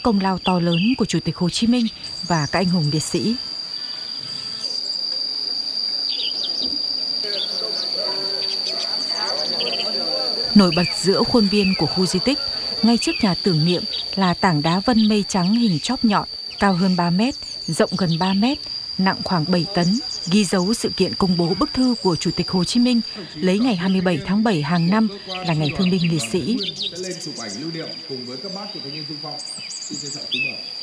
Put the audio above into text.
công lao to lớn của Chủ tịch Hồ Chí Minh và các anh hùng liệt sĩ. Nổi bật giữa khuôn viên của khu di tích, ngay trước nhà tưởng niệm là tảng đá vân mây trắng hình chóp nhọn, cao hơn 3 mét, rộng gần 3 mét, nặng khoảng 7 tấn, ghi dấu sự kiện công bố bức thư của Chủ tịch Hồ Chí Minh lấy ngày 27 tháng 7 hàng năm là ngày thương binh liệt sĩ.